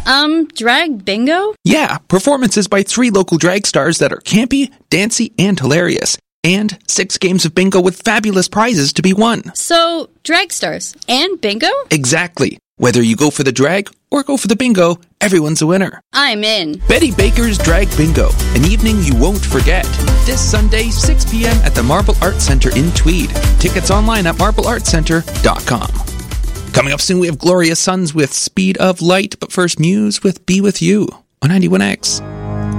Drag bingo? Yeah, performances by 3 local drag stars that are campy, dancy, and hilarious. And 6 games of bingo with fabulous prizes to be won. So, drag stars and bingo? Exactly. Whether you go for the drag or go for the bingo, everyone's a winner. I'm in. Betty Baker's Drag Bingo, an evening you won't forget. This Sunday, 6 p.m. at the Marble Arts Centre in Tweed. Tickets online at marbleartscentre.com. Coming up soon, we have Gloria Sons with Speed of Light, but first Muse with Be With You on 91X.